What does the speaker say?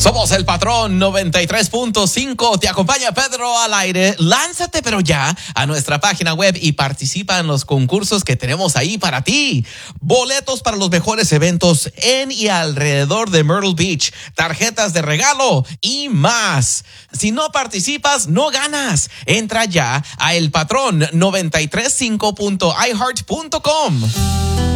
Somos el Patrón 93.5. Te acompaña Pedro al aire. Lánzate pero ya a nuestra página web y participa en los concursos que tenemos ahí para ti. Boletos para los mejores eventos en y alrededor de Myrtle Beach, tarjetas de regalo y más. Si no participas, no ganas. Entra ya a elpatrón935.iheart.com.